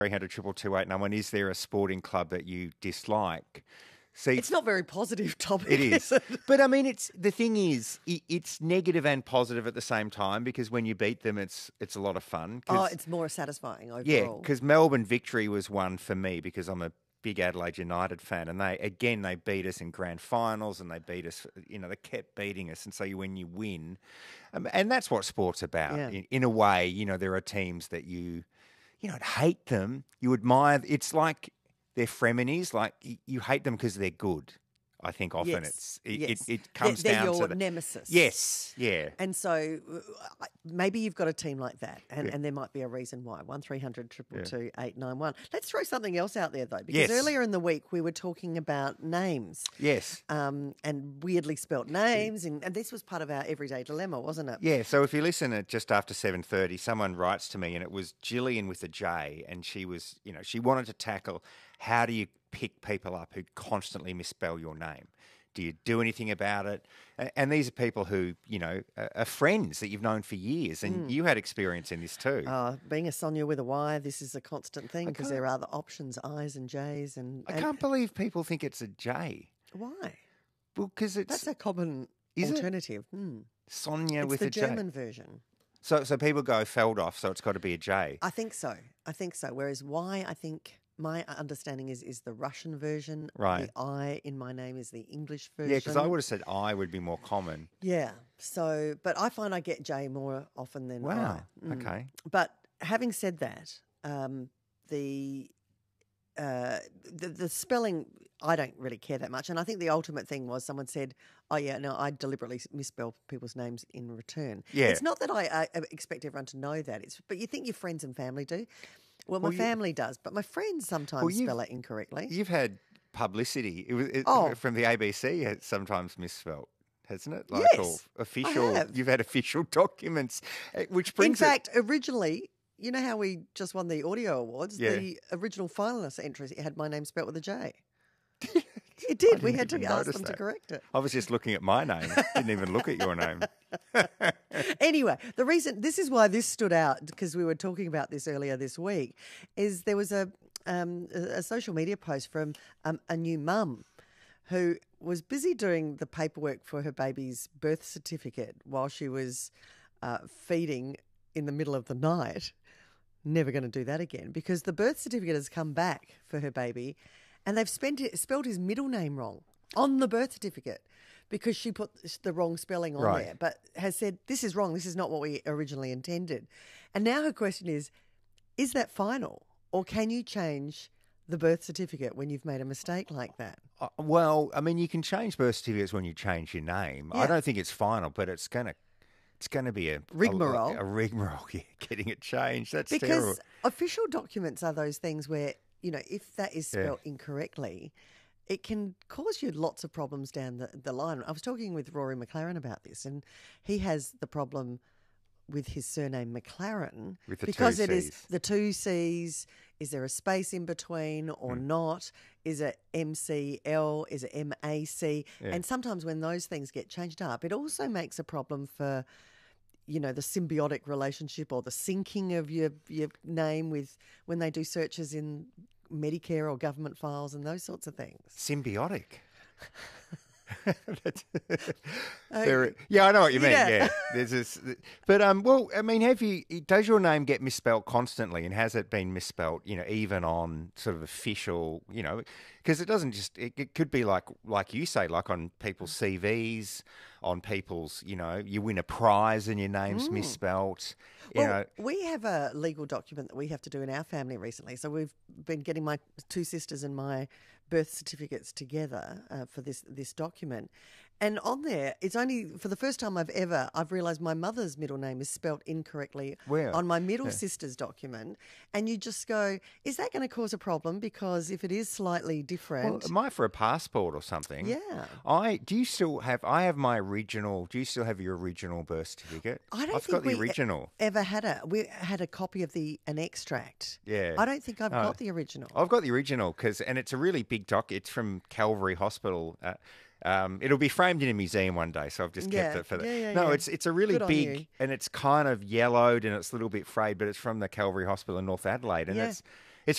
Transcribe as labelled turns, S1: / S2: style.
S1: 300 222 is there a sporting club that you dislike? See,
S2: It's not very positive topic.
S1: it is.
S2: it?
S1: But I mean, the thing is, it's negative and positive at the same time because when you beat them, it's a lot of fun.
S2: Oh, it's more satisfying overall.
S1: Yeah, because Melbourne victory was one for me because I'm a big Adelaide United fan, and they beat us in grand finals, and they beat us. They kept beating us, and so when you win, and that's what sport's about.
S2: Yeah.
S1: In a way, there are teams that you hate them, you admire. It's like they're frenemies. Like you hate them because they're good. I think often
S2: Yes,
S1: it comes
S2: they're
S1: down
S2: your
S1: to the
S2: nemesis.
S1: Yes, yeah.
S2: And so maybe you've got a team like that, and there might be a reason why. 1300 222 891. Let's throw something else out there, though, because
S1: Yes.
S2: earlier in the week we were talking about names.
S1: Yes.
S2: And weirdly spelt names, and this was part of our everyday dilemma, wasn't it?
S1: Yeah, so if you listen at just after 7:30, someone writes to me, and it was Gillian with a J, and she was, she wanted to tackle how do you pick people up who constantly misspell your name? Do you do anything about it? And these are people who, are friends that you've known for years, and you had experience in this too.
S2: Being a Sonia with a Y, this is a constant thing because there are other options, I's and J's.
S1: I can't believe people think it's a J.
S2: Why?
S1: Well, because
S2: That's a common alternative.
S1: Sonia
S2: It's
S1: with
S2: the
S1: a J.
S2: German version.
S1: So people go Feldhoff, so it's got to be a J.
S2: I think so. Whereas Y, I think my understanding is the Russian version.
S1: Right.
S2: The I in my name is the English version.
S1: Yeah, because I would have said I would be more common.
S2: Yeah. So, but I find I get J more often than
S1: Wow.
S2: I.
S1: Okay.
S2: But having said that, the spelling, I don't really care that much. And I think the ultimate thing was someone said, oh, yeah, no, I deliberately misspell people's names in return.
S1: Yeah.
S2: It's not that I expect everyone to know that. But you think your friends and family do. Well, my family does, but my friends sometimes spell it incorrectly.
S1: You've had publicity from the ABC. It's sometimes misspelled, hasn't it? Like
S2: Yes,
S1: official.
S2: I have.
S1: You've had official documents, which brings
S2: In fact, originally, you know how we just won the audio awards?
S1: Yeah.
S2: The original finalist entry had my name spelt with a J. It did. We had to
S1: even
S2: ask
S1: notice
S2: them to
S1: that.
S2: correct it.
S1: I was just looking at my name. Didn't even look at your name.
S2: Anyway, the reason this is why this stood out, because we were talking about this earlier this week, is there was a social media post from a new mum who was busy doing the paperwork for her baby's birth certificate while she was feeding in the middle of the night. Never going to do that again, because the birth certificate has come back for her baby and they've spelled his middle name wrong on the birth certificate because she put the wrong spelling on
S1: Right.
S2: there, but has said, this is wrong, this is not what we originally intended. And now her question is that final, or can you change the birth certificate when you've made a mistake like that?
S1: Well, I mean, you can change birth certificates when you change your name.
S2: Yeah.
S1: I don't think it's final, but it's going to be a
S2: Rigmarole.
S1: A rigmarole, yeah, getting it changed. That's
S2: Because
S1: terrible.
S2: official documents are those things where, if that is spelled incorrectly, it can cause you lots of problems down the line. I was talking with Rory McLaren about this, and he has the problem with his surname McLaren
S1: With the
S2: because
S1: two
S2: it is
S1: Cs.
S2: the two C's. Is there a space in between or not? Is it MCL? Is it MAC? And sometimes when those things get changed up, it also makes a problem for the symbiotic relationship or the syncing of your name with when they do searches in Medicare or government files and those sorts of things.
S1: Symbiotic. Yeah, I know what you mean.
S2: Yeah.
S1: Yeah, there's this, but well, I mean, does your name get misspelt constantly, and has it been misspelt? Even on sort of official, because it doesn't just. It could be like you say, like on people's CVs, on people's, you win a prize and your name's misspelt.
S2: Well, we have a legal document that we have to do in our family recently. So we've been getting my two sisters and my birth certificates together for this document. And on there, it's only for the first time I've realised my mother's middle name is spelt incorrectly
S1: Where?
S2: on my middle sister's document. And you just go, is that going to cause a problem? Because if it is slightly different.
S1: Well, am I for a passport or something?
S2: Yeah.
S1: Do you still have? I have my original. Do you still have your original birth certificate?
S2: I don't
S1: I've
S2: think
S1: got the
S2: we
S1: original.
S2: ever had we had a copy of an extract.
S1: Yeah.
S2: I don't think I've got the original.
S1: I've got the original and it's a really big doc. It's from Calvary Hospital. It'll be framed in a museum one day, so I've just kept it for that.
S2: Yeah.
S1: It's a really
S2: Good on you.
S1: big, and it's kind of yellowed and it's a little bit frayed, but it's from the Calvary Hospital in North Adelaide, and